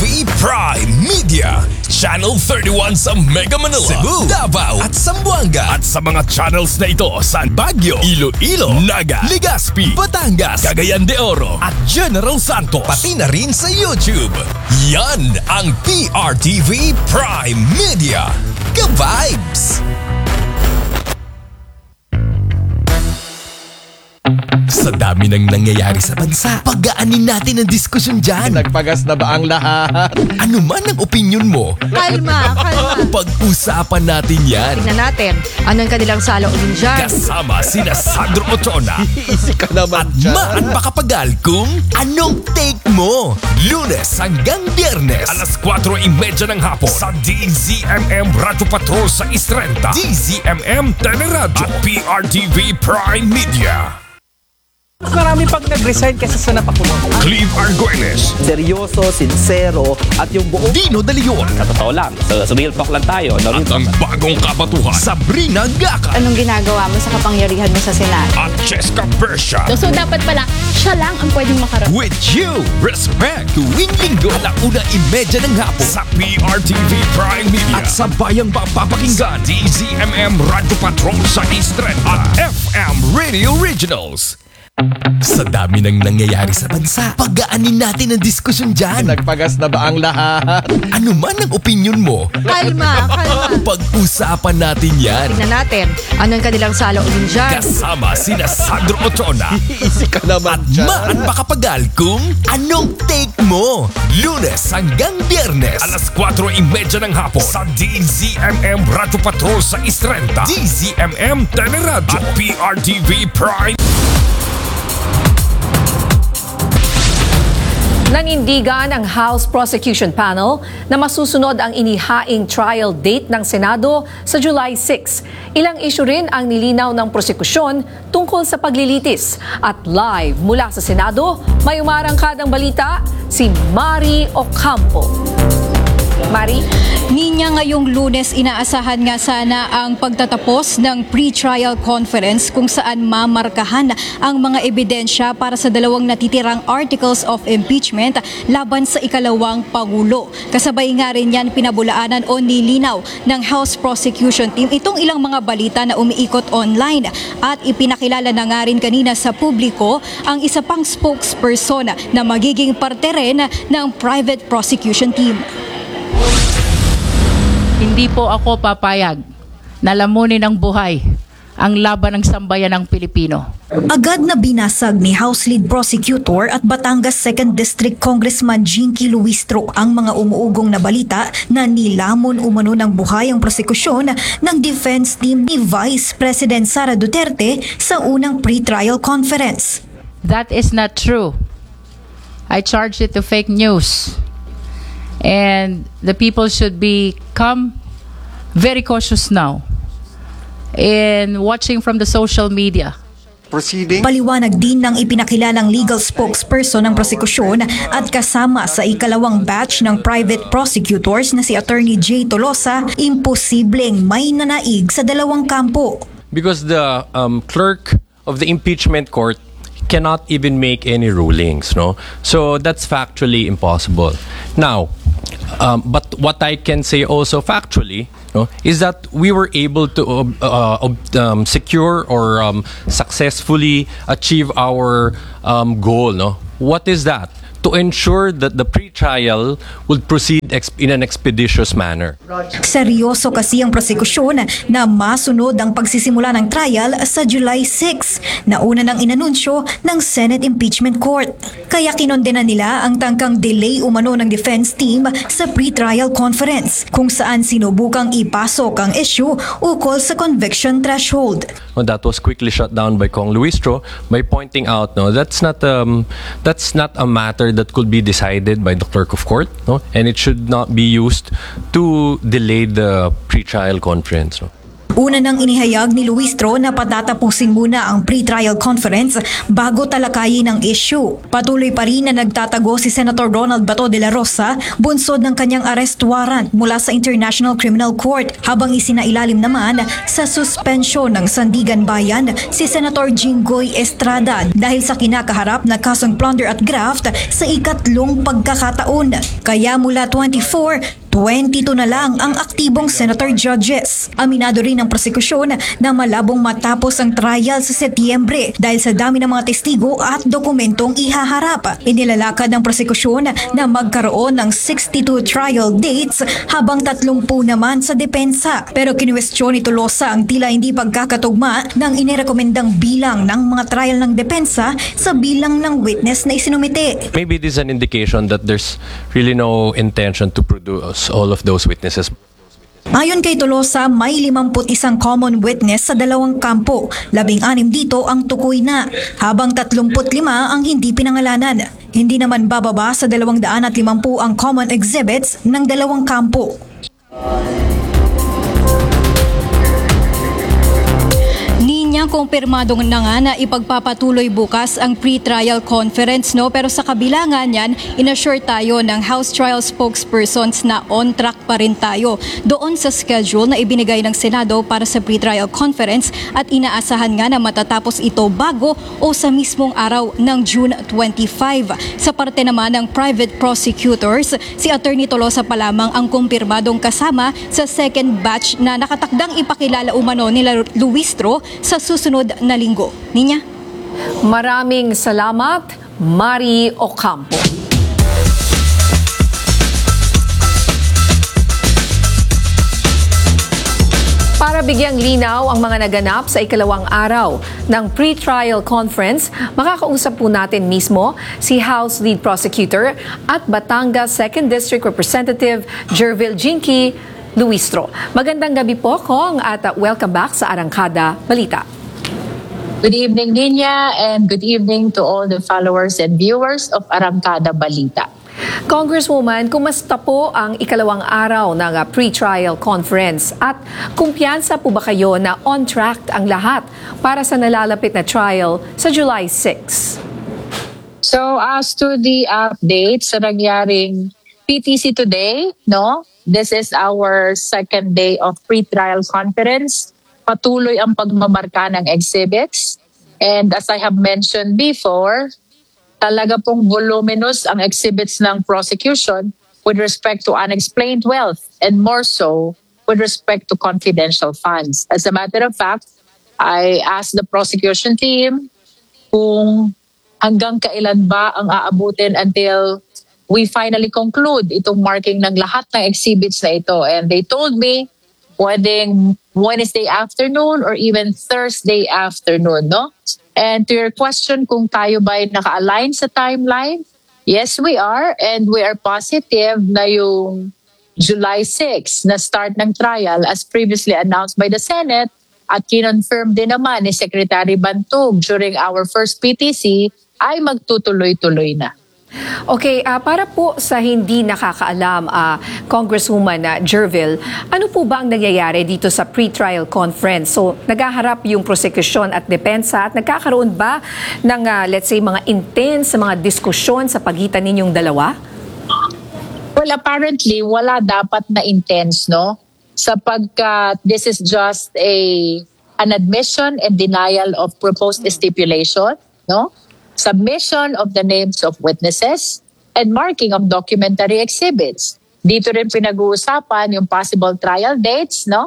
PRTV Prime Media. Channel 31 sa Mega Manila, Cebu, Davao at Zamboanga. At sa mga channels na ito sa Baguio, Iloilo, Naga, Legazpi, Batangas, Cagayan de Oro at General Santos. Pati na rin sa YouTube. Yan ang PRTV Prime Media. Ka-vibes! Sa dami ng nangyayari sa bansa, pagaanin natin ang diskusyon dyan. Nagpagas na ba ang lahat? Ano man ang opinion mo, Kalma. pag-usapan natin yan. Tingnan natin, anong kanilang saloobin dyan? Kasama sina Sandro Ochoa Easy ka naman at dyan. Maan Makapagal kung anong take mo. Lunes hanggang Biyernes, alas 4:30 ng hapon sa DZMM Radyo Patrol sa Istrenta, DZMM Teleradyo at PRTV Prime Media. Marami pag nag-resign kasi sa napakulong. Clive Argoeles, Seryoso, sincero, at yung buong Dino De Leon, sa totoo lang. Sa real talk lang tayo. No? at ang bagong kabatuhan, Sabrina Gaca Anong ginagawa mo sa kapangyarihan mo sa Senado? at Cheska Persia. So dapat pala, siya lang ang pwedeng makarating. With you, respect, tuwing linggo, alauna 1:30 ng hapon sa PRTV Prime Media at sa bayang papapakinggan, DZMM Radyo Patrol sa Istrenta at FM Radio Originals. Sa dami ng nangyayari sa bansa, pagaanin natin ang diskusyon dyan. Nagpagas na ba ang lahat? Ano man ang opinion mo, Kalma. pag-usapan natin yan. Tingnan natin, anong kanilang saloobin dyan? Kasama sina Sandro Ochoa Easy ka naman at dyan. Maan Makapagal kung anong take mo. Lunes hanggang Biyernes, alas 4:30 ng hapon sa DZMM Radyo Patrol sa Istrenta, DZMM Teleradyo at PRTV Prime. Nanindigan ang House Prosecution Panel na masusunod ang inihaing trial date ng Senado sa July 6. Ilang isyu rin ang nilinaw ng prosekusyon tungkol sa paglilitis. At live mula sa Senado, may umarangkadang balita, si Mari Ocampo. Mari? Ninya ngayong Lunes, inaasahan nga sana ang pagtatapos ng pre-trial conference kung saan mamarkahan ang mga ebidensya para sa dalawang natitirang articles of impeachment laban sa ikalawang Pangulo. Kasabay nga rin yan pinabulaanan o nilinaw ng House Prosecution Team itong ilang mga balita na umiikot online at ipinakilala na nga rin kanina sa publiko ang isa pang spokesperson na magiging parte rin ng Private Prosecution Team. Hindi po ako papayag na lamunin ng buhay ang laban ng sambayan ng Pilipino. Agad na binasag ni House Lead Prosecutor at Batangas 2nd District Congressman Jinky Luistro ang mga umuugong na balita na nilamon umano ng buhay ang prosekusyon ng defense team ni Vice President Sara Duterte sa unang pre-trial conference. That is not true. I charge it to fake news. And the people should become very cautious now in watching from the social media. Paliwanag din ng ipinakilalang legal spokesperson ng prosekusyon at kasama sa ikalawang batch ng private prosecutors na si Attorney Jay Tolosa, imposibleng may nanaig sa dalawang kampo. Because the clerk of the impeachment court cannot even make any rulings, no? So that's factually impossible. Now, but what I can say also factually, no, is that we were able to secure or successfully achieve our goal, no? What is that? To ensure that the pre-trial will proceed in an expeditious manner. Seryoso kasi ang prosekusyon na masunod ang pagsisimula ng trial sa July 6 na una nang inanunsyo ng Senate Impeachment Court. Kaya kinondena nila ang tangkang delay umano ng defense team sa pre-trial conference kung saan sinubukang ipasok ang issue ukol sa conviction threshold. That was quickly shut down by Kong Luistro by pointing out, no, that's not a matter that could be decided by the clerk of court, no, and it should not be used to delay the pre-trial conference. No. Una nang inihayag ni Luistro na patatapusin muna ang pre-trial conference bago talakayin ang issue. Patuloy pa rin na nagtatago si Senator Ronald Bato de la Rosa bunsod ng kanyang arrest warrant mula sa International Criminal Court, habang isinailalim naman sa suspensyon ng Sandigan Bayan si Senator Jinggoy Estrada dahil sa kinakaharap na kasong plunder at graft sa ikatlong pagkakataon. Kaya mula 22 na lang ang aktibong senator judges. Aminado rin ang prosekusyon na malabong matapos ang trial sa Setyembre dahil sa dami ng mga testigo at dokumentong ihaharap. Inilalakad ng prosekusyon na magkaroon ng 62 trial dates habang 30 naman sa depensa. Pero kinuwestiyon ni Tolosa ang tila hindi pagkakatugma ng inirekomendang bilang ng mga trial ng depensa sa bilang ng witness na isinumite. Maybe this is an indication that there's really no intention to produce all of those witnesses. Ayon kay Tolosa, may 51 common witness sa dalawang kampo. 16 dito ang tukoy na, habang 35 ang hindi pinangalanan. Hindi naman bababa sa 250 ang common exhibits ng dalawang kampo. Ninya, kumpirmado na nga na ipagpapatuloy bukas ang pre-trial conference, no? Pero sa kabila nga niyan, inassure tayo ng House Trial spokespersons na on track pa rin tayo doon sa schedule na ibinigay ng Senado para sa pre-trial conference at inaasahan nga na matatapos ito bago o sa mismong araw ng June 25. Sa parte naman ng private prosecutors, si Attorney Tolosa pa lamang ang kumpirmadong kasama sa second batch na nakatakdang ipakilala umano nila Luistro sa susunod na linggo. Ninya? Maraming salamat, Mari Ocampo. Para bigyang linaw ang mga naganap sa ikalawang araw ng pre-trial conference, makakausap po natin mismo si House Lead Prosecutor at Batangas 2nd District Representative Jervil Jinky Luistro. Magandang gabi po, Kong, at welcome back sa Arangkada Balita. Good evening, Ninya, and good evening to all the followers and viewers of Arangkada Balita. Congresswoman, kumusta po ang ikalawang araw ng pre-trial conference at kumpiyansa po ba kayo na on track ang lahat para sa nalalapit na trial sa July 6? So as to the update sa nangyaring PTC today, no? This is our second day of pre-trial conference. Patuloy ang pagmamarka ng exhibits. And as I have mentioned before, talaga pong voluminous ang exhibits ng prosecution with respect to unexplained wealth and more so with respect to confidential funds. As a matter of fact, I asked the prosecution team kung hanggang kailan ba ang aabutin until we finally conclude itong marking ng lahat ng exhibits na ito. And they told me pwedeng Wednesday afternoon or even Thursday afternoon, no? And to your question kung tayo ba naka-align sa timeline, yes, we are. And we are positive na yung July 6 na start ng trial as previously announced by the Senate at kinonfirm din naman ni Secretary Bantug during our first PTC ay magtutuloy-tuloy na. Okay, para po sa hindi nakakaalam, Congresswoman Jervil, ano po ba ang nangyayari dito sa pre-trial conference? So, naghaharap yung prosecution at depensa at nagkakaroon ba ng, let's say, mga intense, mga diskusyon sa pagitan ninyong dalawa? Well, apparently, wala dapat na intense, no? Sapagkat this is just an admission and denial of proposed stipulation, no? Submission of the names of witnesses, and marking of documentary exhibits. Dito rin pinag-uusapan yung possible trial dates, no?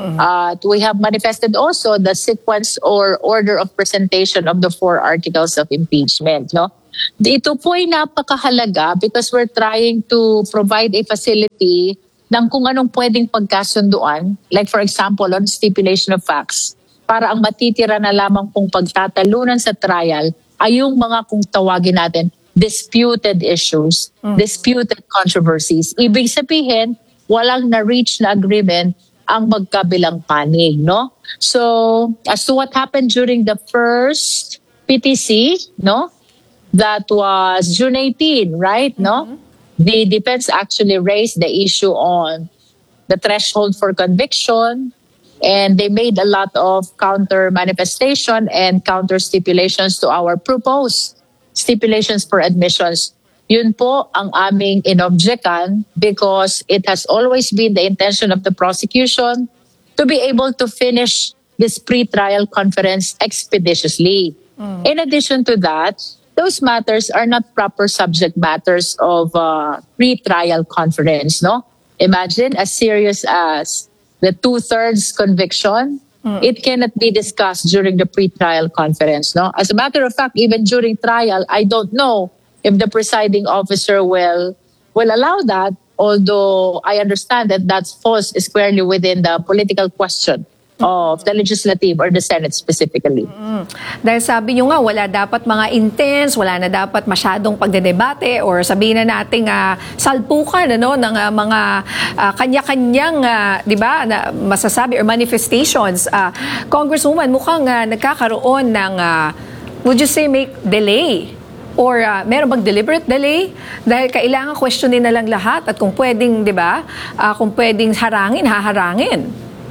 We have manifested also the sequence or order of presentation of the 4 articles of impeachment, no? Ito po ay napakahalaga because we're trying to provide a facility ng kung anong pwedeng pagkasunduan, like for example, on stipulation of facts, para ang matitira na lamang pong pagtatalunan sa trial ay yung mga kung tawagin natin disputed issues, disputed controversies. Ibig sabihin, walang na-reach na agreement ang magkabilang panig, no? So, as to what happened during the first PTC, no? That was June 18, right, no? The defense actually raised the issue on the threshold for conviction, And they made a lot of counter manifestation and counter stipulations to our proposed stipulations for admissions. Yun po ang aming inobjectan because it has always been the intention of the prosecution to be able to finish this pre-trial conference expeditiously. In addition to that, those matters are not proper subject matters of pre-trial conference, no? Imagine as serious as the 2/3 conviction, it cannot be discussed during the pre-trial conference, no? As a matter of fact, even during trial, I don't know if the presiding officer will allow that, although I understand that that falls squarely within the political question of the legislative or the Senate specifically. Dahil sabi nyo nga, wala dapat mga intense, wala na dapat masyadong pagdedebate or sabihin na nating salpukan ng mga kanya-kanyang, di ba, na masasabi or manifestations. Congresswoman, mukhang nagkakaroon ng, would you say, make delay? Or meron bang deliberate delay? Dahil kailangan questionin na lang lahat at kung pwedeng, di ba, kung pwedeng harangin, haharangin.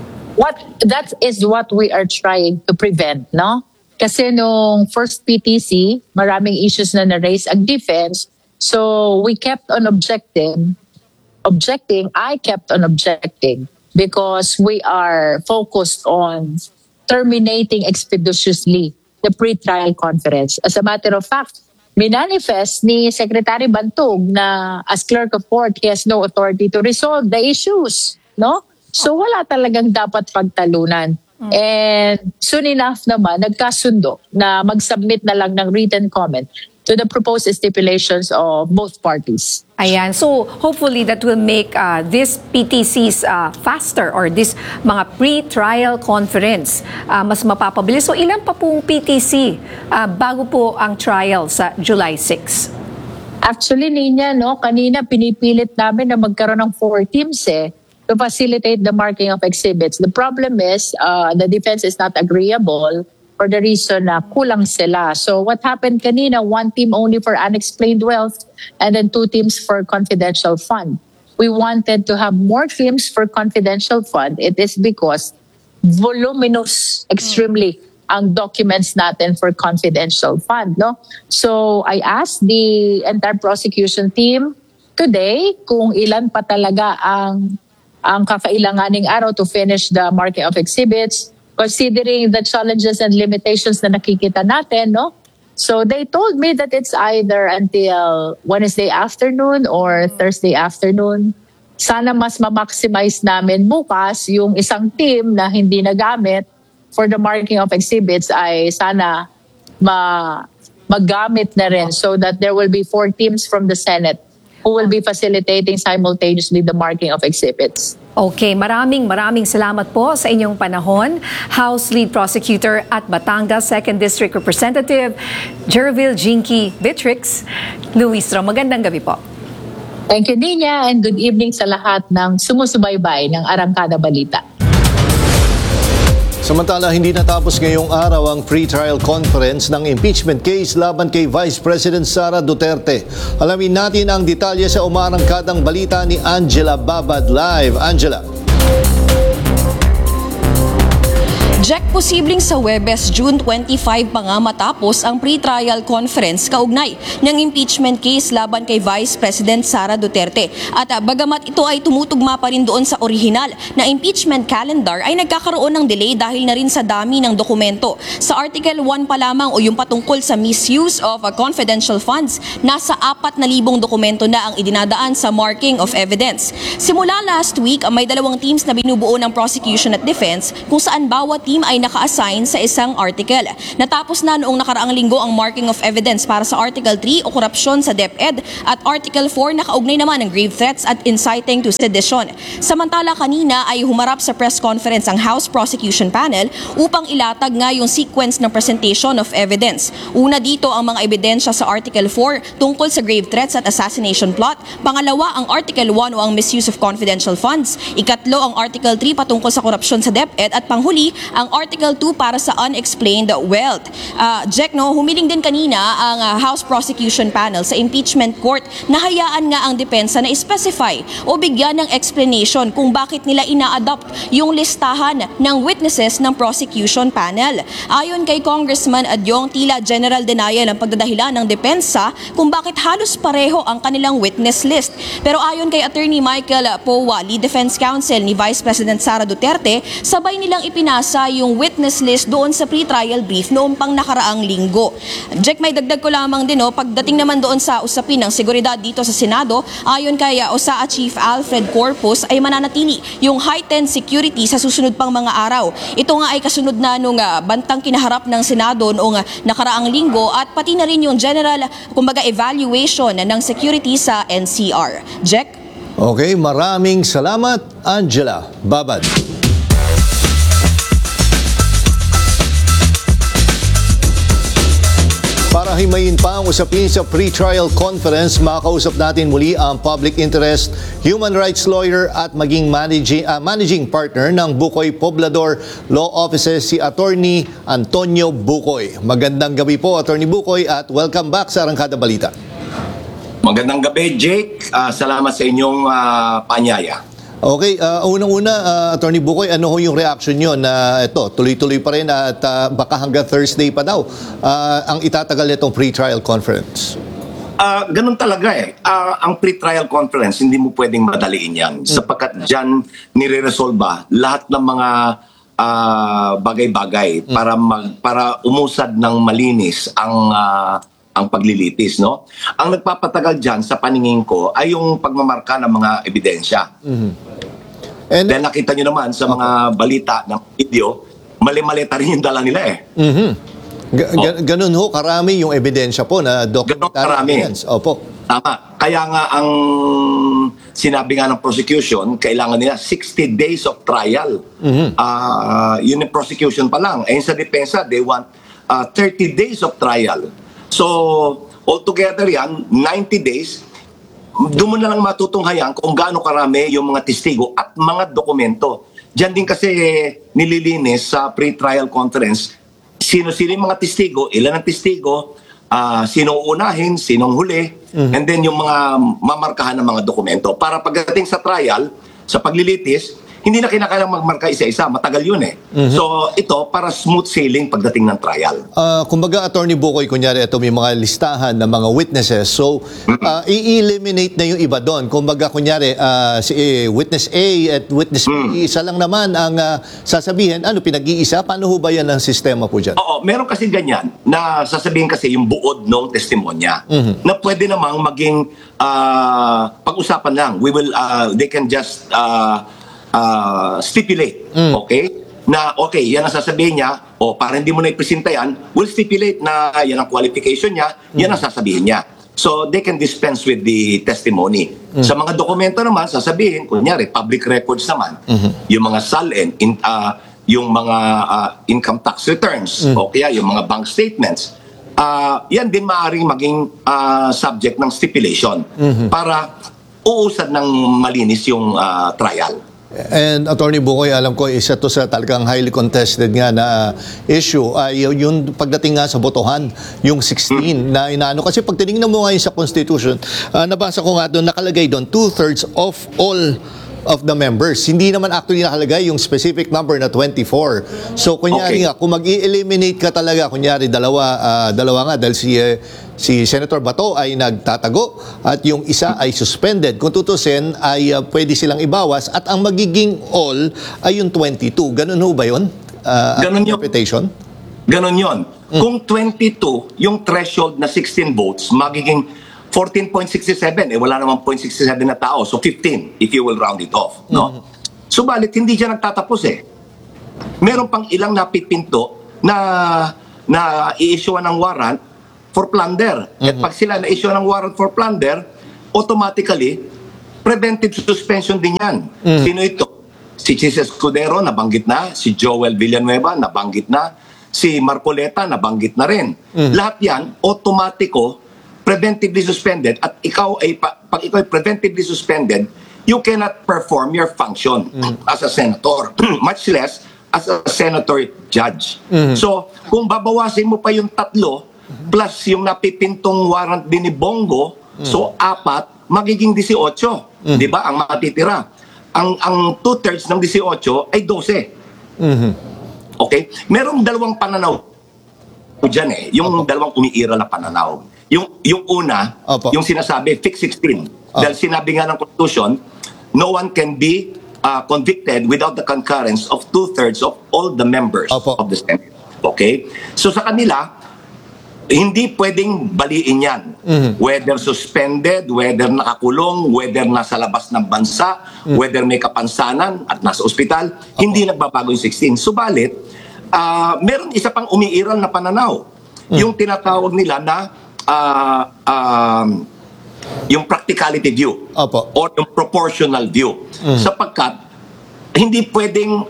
That is what we are trying to prevent, no? Kasi nung first PTC, maraming issues na na-raise ang defense. So we kept on objecting. I kept on objecting because we are focused on terminating expeditiously the pre-trial conference. As a matter of fact, minanifest ni Secretary Bantog na as clerk of court, he has no authority to resolve the issues, no? So wala talagang dapat pagtalunan. And soon enough naman, nagkasundo na mag-submit na lang ng written comment to the proposed stipulations of both parties. Ayan. So hopefully that will make this PTCs faster or this mga pre-trial conference mas mapapabilis. So ilan pa pong PTC bago po ang trial sa July 6? Actually, Nina, no, kanina pinipilit namin na magkaroon ng 4 teams to facilitate the marking of exhibits. The problem is the defense is not agreeable for the reason na kulang sila. So what happened kanina, 1 team only for unexplained wealth and then 2 teams for confidential fund. We wanted to have more teams for confidential fund. It is because voluminous extremely ang documents natin for confidential fund, no? So I asked the entire prosecution team today kung ilan pa talaga ang kakailanganing araw to finish the marking of exhibits, considering the challenges and limitations na nakikita natin, no? So they told me that it's either until Wednesday afternoon or Thursday afternoon. Sana mas ma-maximize namin bukas yung isang team na hindi nagamit for the marking of exhibits ay sana magamit na rin so that there will be 4 teams from the Senate who will be facilitating simultaneously the marking of exhibits. Okay, maraming salamat po sa inyong panahon. House Lead Prosecutor at Batangas 2nd District Representative Jervil Jinky Vitrix Luistro. Magandang gabi po. Thank you, Nina, and good evening sa lahat ng sumusubaybay ng Arangkada Balita. Samantala, hindi natapos ngayong araw ang pre-trial conference ng impeachment case laban kay Vice President Sara Duterte. Alamin natin ang detalye sa umarangkadang balita ni Angela Babad live. Angela. Jack, posibleng sa Huwebes, June 25 pa nga matapos ang pre-trial conference kaugnay ng impeachment case laban kay Vice President Sara Duterte. At bagamat ito ay tumutugma pa rin doon sa orihinal na impeachment calendar, ay nagkakaroon ng delay dahil na rin sa dami ng dokumento. Sa Article 1 pa lamang o yung patungkol sa misuse of confidential funds, nasa 4,000 dokumento na ang idinadaan sa marking of evidence. Simula last week, may 2 teams na binubuo ng prosecution at defense kung saan bawat team ay naka-assign sa isang article. Natapos na noong nakaraang linggo ang marking of evidence para sa Article 3 o korupsyon sa DepEd at Article 4 nakaugnay naman ng grave threats at inciting to sedition. Samantala kanina ay humarap sa press conference ang House Prosecution Panel upang ilatag nga yung sequence ng presentation of evidence. Una dito ang mga ebidensya sa Article 4 tungkol sa grave threats at assassination plot. Pangalawa ang Article 1 o ang misuse of confidential funds. Ikatlo ang Article 3 patungkol sa korupsyon sa DepEd at panghuli ang Article 2 para sa unexplained wealth. Jack, no, humiling din kanina ang House Prosecution Panel sa impeachment court na hayaan nga ang depensa na i-specify o bigyan ng explanation kung bakit nila ina-adopt yung listahan ng witnesses ng prosecution panel. Ayon kay Congressman Adyong, tila general denial ang pagdadahilan ng depensa kung bakit halos pareho ang kanilang witness list. Pero ayon kay Attorney Michael Powa, Lead Defense Counsel ni Vice President Sara Duterte, sabay nilang ipinasa yung witness list doon sa pre-trial brief noong pang nakaraang linggo. Jack, may dagdag ko lamang din, pagdating naman doon sa usapin ng seguridad dito sa Senado, ayon kay OSAA Chief Alfred Corpus ay mananatili yung heightened security sa susunod pang mga araw. Ito nga ay kasunod na nung bantang kinaharap ng Senado noong nakaraang linggo at pati na rin yung general, kumbaga, evaluation ng security sa NCR. Jack? Okay, maraming salamat, Angela Babad. Para himayin pa ang usapin sa pre-trial conference, makausap natin muli ang public interest, human rights lawyer at maging managing partner ng Bukoy Poblador Law Offices, si Attorney Antonio Bukoy. Magandang gabi po, Attorney Bukoy, at welcome back sa Arangkada Balita. Magandang gabi, Jake. Salamat sa inyong panyaya. Okay, unang-una, Attorney Bukoy, ano ho yung reaction nyo na ito, tuloy-tuloy pa rin at baka hanggang Thursday pa daw ang itatagal nitong pre-trial conference? Ganun talaga eh. Ang pre-trial conference, hindi mo pwedeng madaliin yan. Sapagkat dyan nire-resolba lahat ng mga bagay-bagay para umusad ng malinis ang paglilitis, no? Ang nagpapatagal dyan sa paningin ko ay yung pagmamarka ng mga ebidensya. Dahil nakita nyo naman sa mga balita ng video, mali-malita rin yung dala nila eh. Ganun ho, karami yung ebidensya po na documentary evidence. Opo. Tama. Kaya nga ang sinabi nga ng prosecution, kailangan nila 60 days of trial. Yun yung prosecution pa lang. Sa depensa, they want 30 days of trial. So, altogether yan, 90 days, doon mo na lang matutunghayan kung gaano karami yung mga testigo at mga dokumento. Diyan din kasi nililinis sa pre-trial conference, sino-sino yung mga testigo, ilan ang testigo, sinong unahin, sinong huli, and then yung mga mamarkahan ng mga dokumento. Para pagdating sa trial, sa paglilitis, hindi na kinakailangang magmarka isa-isa. Matagal yun eh. So, ito, para smooth sailing pagdating ng trial. Kumbaga, Attorney Bukoy, kunyari, ito may mga listahan ng mga witnesses. So, i-eliminate na yung iba doon. Kumbaga, kunyari, si witness A at witness B, isa lang naman ang sasabihin. Ano, pinag-iisa? Paano ho ba yan ang sistema po dyan? Oo, meron kasi ganyan na sasabihin kasi yung buod ng testimonya na pwede namang maging pag-usapan lang. They can just stipulate, okay? Na okay, yan ang sasabihin niya, o para hindi mo na ipresenta yan, we'll stipulate na yan ang qualification niya, yan ang sasabihin niya. So they can dispense with the testimony. Sa mga dokumento naman, sasabihin, kunyari, public records naman, yung mga SALN, yung mga income tax returns, o kaya yung mga bank statements, yan din maaaring maging subject ng stipulation para uusad ng malinis yung trial. And Attorney Bukoy, alam ko isa to sa talagang highly contested nga na issue ay yung pagdating nga sa botohan, yung 16 na inaano. Kasi pag tinignan mo ngayon sa Constitution, nabasa ko nga doon, nakalagay doon 2/3 of all of the members. Hindi naman actually nakalagay yung specific number na 24. So kunyari nga, kung mag-i-eliminate ka talaga, kunyari dalawa nga dahil si Senator Bato ay nagtatago at yung isa ay suspended. Kung tutusin ay pwede silang ibawas at ang magiging all ay yung 22. Ganun ho ba yun? Ganun interpretation? Ganun yun. Kung 22, yung threshold na 16 votes, magiging 14.67, wala namang 0.67 na tao. So 15, if you will round it off. No? Subalit, hindi dyan nagtatapos eh. Meron pang ilang napipinto na i-issuean ng warrant for plunder. At pag sila na-issue ng warrant for plunder, automatically, preventive suspension din yan. Sino ito? Si Chis Escudero, nabanggit na. Si Joel Villanueva, nabanggit na. Si Marcoleta, nabanggit na rin. Lahat yan, automatiko, preventively suspended. At pag ikaw ay preventively suspended, you cannot perform your function as a senator. Much less as a senator judge. So, kung babawasin mo pa yung 3 plus yung napipintong warrant din ni Bongo, so 4, magiging 18. Di ba? Ang matitira. Ang 2/3 ng 18 ay 12. Okay? Merong dalawang pananaw dyan yung dalawang umiiral na pananaw. Yung una, yung sinasabi, fix 16. Dahil sinabi nga ng Constitution, no one can be convicted without the concurrence of 2/3 of all the members of the Senate. Okay? So sa kanila, hindi pwedeng baliin yan. Whether suspended, whether nakakulong, whether nasa labas ng bansa, whether may kapansanan at nasa ospital, hindi nagbabago yung 16. Subalit, meron isa pang umiiral na pananaw. Yung tinatawag nila na yung practicality view or yung proportional view. Sapagkat hindi pwedeng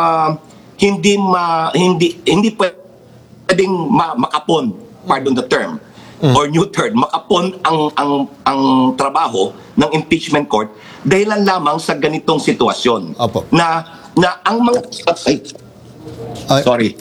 hindi pwedeng makapon, pardon the term, or new term, makapon ang trabaho ng impeachment court dahilan lamang sa ganitong sitwasyon na ang mga sorry.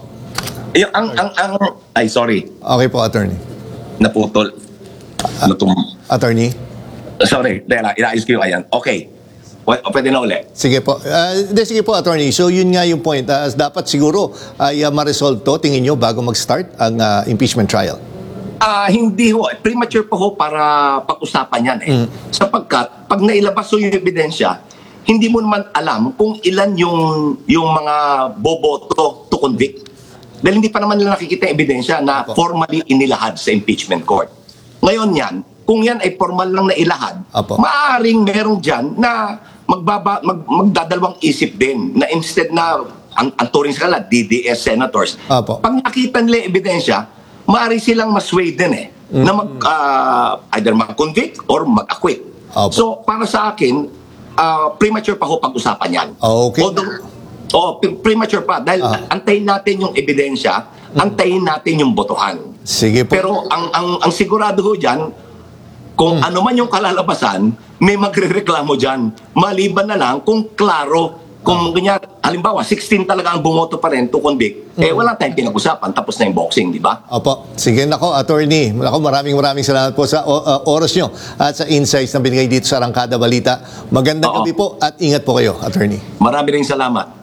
Sorry. Okay po, attorney. Naputol. Attorney? Sorry, inaayos ko yung ayan. Okay. Pwede na ulit. Sige po. Sige po, attorney. So yun nga yung point. Dapat siguro ay ma-resolve to, tingin nyo, bago mag-start ang impeachment trial. Hindi ho. Premature pa ho para pag-usapan yan Sapagkat pag nailabas ho yung ebidensya, hindi mo naman alam kung ilan yung mga boboto to convict. Dahil hindi pa naman nila nakikita yung ebidensya na formally inilahad sa impeachment court. Ngayon yan, kung yan ay formal lang na ilahad, maaaring merong dyan na magdadalawang isip din na instead na ang turing sa kanila, DDS senators, pag nakita nila yung ebidensya, maaari silang masway din na either mag-convict or mag-acquit. So para sa akin, premature pa ho pag-usapan yan. Okay. Premature pa. Dahil antayin natin yung ebidensya, antayin natin yung botohan. Sige po. Pero ang sigurado ho dyan, kung ano man yung kalalabasan, may magre-reklamo dyan. Maliban na lang kung klaro, kung ganyan, halimbawa, 16 talaga ang bumoto pa rin to convict, wala tayong pinag-usapan, tapos na yung boxing, di ba? Opo. Sige, attorney. Maraming salamat po sa oras nyo at sa insights na binigay dito sa Arangkada Balita. Magandang gabi po at ingat po kayo, attorney. Marami rin salamat.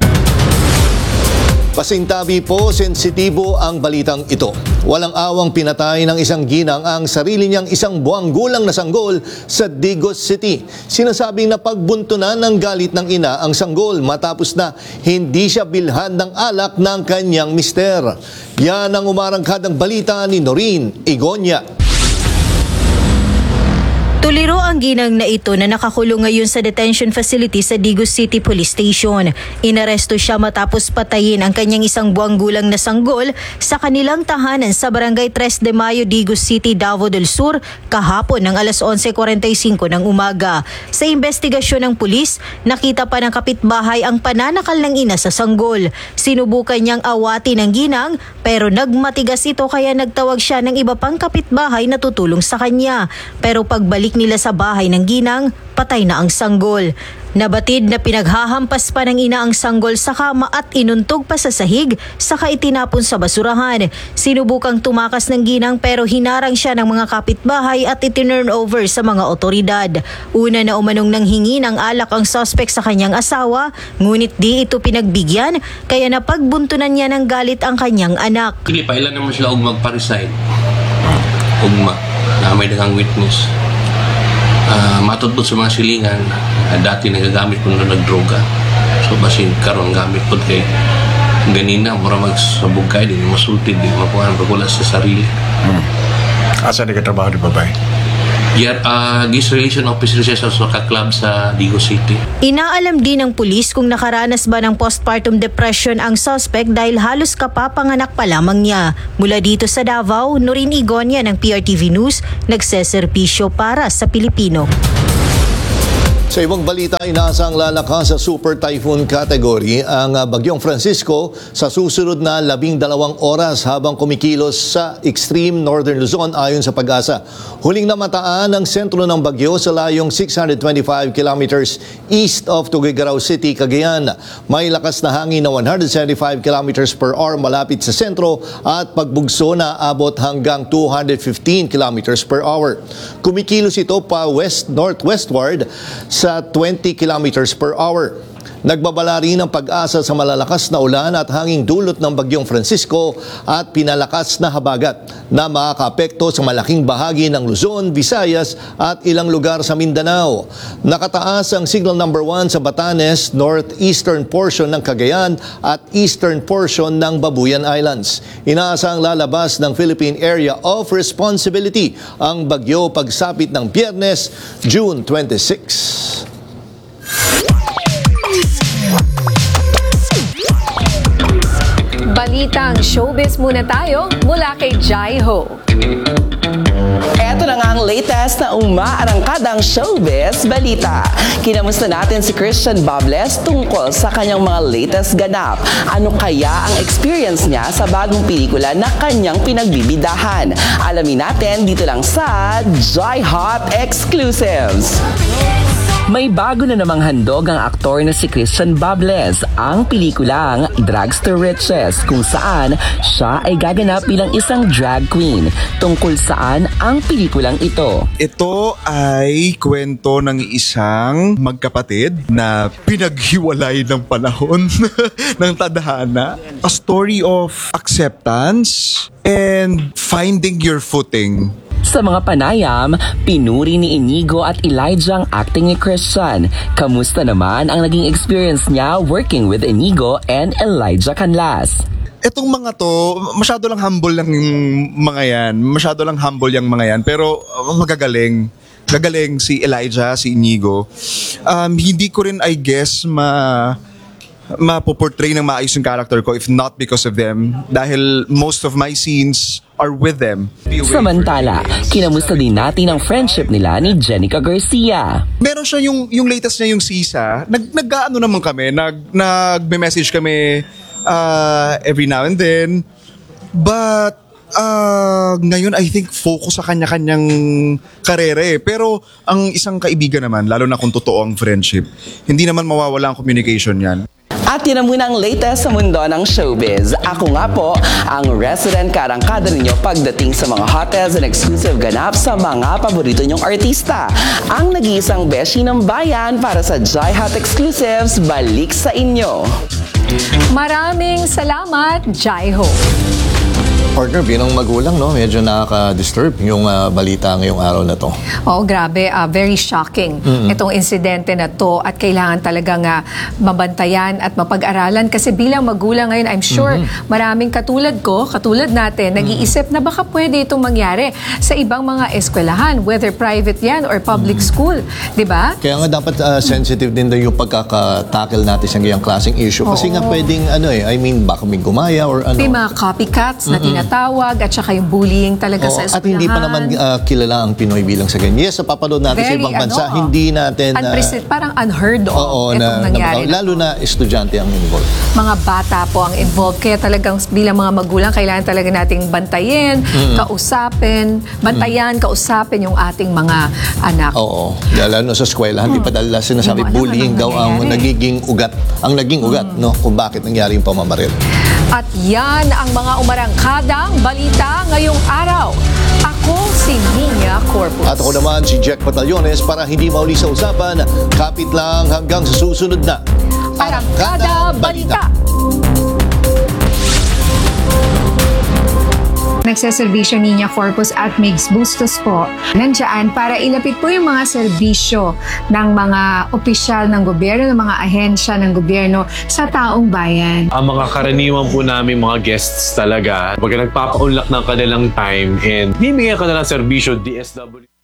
Pasintabi po, sensitibo ang balitang ito. Walang awang pinatay ng isang ginang ang sarili niyang 1 buwang gulang na sanggol sa Digos City. Sinasabing napagbuntunan ng galit ng ina ang sanggol matapos na hindi siya bilhan ng alak ng kanyang mister. Yan ang umarangkadang balita ni Noreen Igonia. Tuliro ang ginang na ito na nakakulong ngayon sa detention facility sa Digos City Police Station. Inaresto siya matapos patayin ang kanyang 1 buwang gulang na sanggol sa kanilang tahanan sa Barangay 3 de Mayo, Digos City, Davao del Sur kahapon ng alas 11:45 ng umaga. Sa investigasyon ng pulis, nakita pa ng kapitbahay ang pananakal ng ina sa sanggol. Sinubukan niyang awatin ang ginang pero nagmatigas ito kaya nagtawag siya ng iba pang kapitbahay na tutulong sa kanya. Pero pagbalik nila sa bahay ng ginang, patay na ang sanggol. Nabatid na pinaghahampas pa ng ina ang sanggol sa kama at inuntog pa sa sahig saka itinapon sa basurahan. Sinubukang tumakas ng ginang pero hinarang siya ng mga kapitbahay at itinurn over sa mga otoridad. Una na umanong nanghingi ng alak ang suspect sa kanyang asawa, ngunit di ito pinagbigyan kaya napagbuntunan niya ng galit ang kanyang anak. Hindi pa ilan naman sila magpa-resign. Ugma na may dagang witness. Matutbot sa mga silingan dati nagagamit ko na nagdroga. So basin karon gamit po kay ganina mura magsabog kayo din masultid din mapuhan pagkulas sa sarili. Asa di ka trabaho di babay? Registration officer siya sa club sa Digos City. Inaalam din ng pulis kung nakaranas ba ng postpartum depression ang suspect dahil halos kapapanganak pa lamang niya. Mula dito sa Davao, Noreen Igonia ng PRTV News, nagseservisyo para sa Pilipino. Sa ibang balita, inaasang lalakas sa Super Typhoon category ang Bagyong Francisco sa susunod na 12 oras habang kumikilos sa extreme northern Luzon ayon sa Pag-asa. Huling namataan ang sentro ng bagyo sa layong 625 kilometers east of Tuguegarao City, Cagayan. May lakas na hangin na 175 kilometers per hour malapit sa sentro at pagbugso na abot hanggang 215 kilometers per hour. Kumikilos ito pa west-northwestward sa 20 kilometers per hour. Nagbabala rin ang Pag-asa sa malalakas na ulan at hanging dulot ng Bagyong Francisco at pinalakas na habagat na makakaapekto sa malaking bahagi ng Luzon, Visayas at ilang lugar sa Mindanao. Nakataas ang signal number 1 sa Batanes, northeastern portion ng Cagayan at eastern portion ng Babuyan Islands. Inaasang lalabas ng Philippine Area of Responsibility ang bagyo pagsapit ng Biyernes, June 26. Balitang showbiz muna tayo mula kay Jai Ho. Eto na nga ang latest na umaarangkadang showbiz balita. Kinamusta natin si Christian Bables tungkol sa kanyang mga latest ganap. Ano kaya ang experience niya sa bagong pelikula na kanyang pinagbibidahan? Alamin natin dito lang sa Joy Hot Exclusives. May bago na namang handog ang aktor na si Christian Bables, ang pelikulang Drags to Riches, kung saan siya ay gaganap bilang isang drag queen. Tungkol saan ang pelikulang ito? Ito ay kwento ng isang magkapatid na pinaghiwalay ng panahon ng tadhana. A story of acceptance and finding your footing. Sa mga panayam, pinuri ni Inigo at Elijah ang acting ni Christian. Kamusta naman ang naging experience niya working with Inigo and Elijah Canlas? Etong mga to, masyado lang humble lang yung mga yan. Masyado lang humble yung mga yan. Pero magagaling. Gagaling si Elijah, si Inigo. Hindi ko rin, I guess, mapoportray ng maayos yung character ko if not because of them. Dahil most of my scenes are with them. Samantala, kinamusta din natin ang friendship nila ni Jenica Garcia. Meron siya yung latest niya, yung Sisa. Nag-ano naman kami, nagme-message kami every now and then. But ngayon I think focus sa kanya-kanyang karere. Pero ang isang kaibigan naman, lalo na kung totoo ang friendship, hindi naman mawawala ang communication yan. At yun na muna ang latest sa mundo ng showbiz. Ako nga po, ang resident karangkada ninyo pagdating sa mga hottest and exclusive ganap sa mga paborito nyong artista. Ang nag-iisang beshi ng bayan para sa Joy Hot Exclusives, balik sa inyo. Maraming salamat, Jai Ho. Partner, bilang magulang, no, medyo nakaka-disturb yung balita ngayong araw na to. Oo, grabe. Very shocking itong insidente na to at kailangan talagang mabantayan at mapag-aralan kasi bilang magulang ngayon, I'm sure maraming katulad natin, nag-iisip na baka pwede itong mangyari sa ibang mga eskwelahan, whether private yan or public school. Diba? Kaya nga dapat sensitive din yung pagkakatakil natin sa ngayong klaseng issue. Kasi nga pwedeng, baka may gumaya or ano. May mga copycats na tinatawag at saka yung bullying talaga sa eskwelahan. At hindi pa naman kilala ang Pinoy bilang sa ganyan. Yes, napapanood natin sa ibang bansa, hindi natin... parang unheard of itong nangyari. Lalo na estudyante ang involved. Mga bata po ang involved. Kaya talagang bilang mga magulang, kailangan talaga nating bantayin, kausapin yung ating mga anak. Oo. Lalo sa eskwelahan, di pa dahil sinasabi bullying daw ang naging ugat, no, kung bakit nangyari yung pamamaril. At yan ang mga umarangkadang balita ngayong araw. Ako si Nina Corpus. At ako naman si Jack Batallones para hindi mauli sa usapan. Kapit lang hanggang sa susunod na Arangkada Balita. Nagseservisyo Nina Corpus at Migs Bustos po. Nandiyan para ilapit po yung mga serbisyo ng mga opisyal ng gobyerno, ng mga ahensya ng gobyerno sa taong bayan. Ang mga karaniwan po namin mga guests talaga, pag nagpapaunlak ng kanilang time and bibigyan ka na ng serbisyo, DSW.